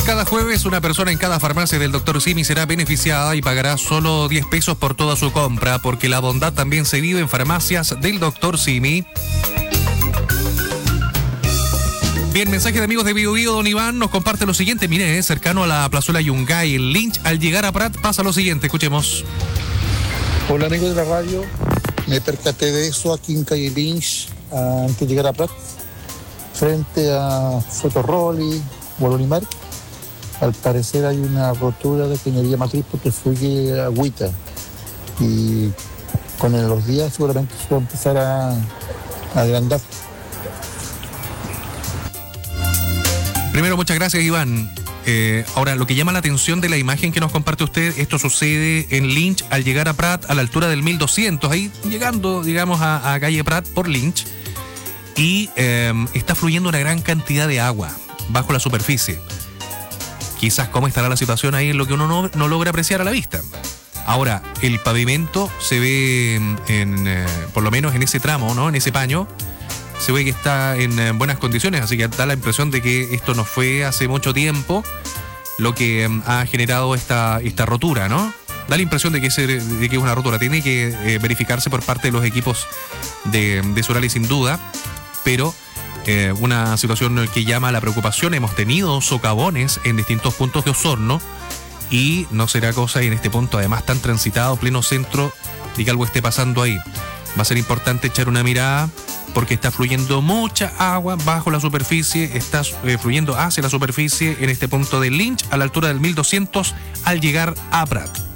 Cada jueves una persona en cada farmacia del Dr. Simi será beneficiada y pagará solo 10 pesos por toda su compra, porque la bondad también se vive en farmacias del Dr. Simi. Bien, mensaje de amigos de Bio Bio, don Iván nos comparte lo siguiente. Mire, cercano a la plazuela Yungay, en Lynch, al llegar a Prat pasa lo siguiente, escuchemos. Hola amigos de la radio, me percaté de eso aquí en calle Lynch, antes de llegar a Prat, frente a Fotorroli, Bolonimar. Al parecer hay una rotura de cañería matriz porque fluye agüita y con los días seguramente se va a empezar a agrandar. Primero, muchas gracias, Iván. Ahora, lo que llama la atención de la imagen que nos comparte usted, esto sucede en Lynch al llegar a Prat a la altura del 1200, ahí llegando, digamos, a calle Prat por Lynch, y está fluyendo una gran cantidad de agua bajo la superficie. Quizás cómo estará la situación ahí es lo que uno no logra apreciar a la vista. Ahora, el pavimento se ve, por lo menos en ese tramo, ¿no? En ese paño, se ve que está en buenas condiciones, así que da la impresión de que esto no fue hace mucho tiempo lo que ha generado esta rotura, ¿no? Da la impresión de que es una rotura. Tiene que verificarse por parte de los equipos de Surali sin duda, pero una situación que llama a la preocupación. Hemos tenido socavones en distintos puntos de Osorno y no será cosa en este punto, además tan transitado, pleno centro, de que algo esté pasando ahí. Va a ser importante echar una mirada porque está fluyendo mucha agua bajo la superficie, está fluyendo hacia la superficie en este punto de Lynch a la altura del 1200 al llegar a Prat.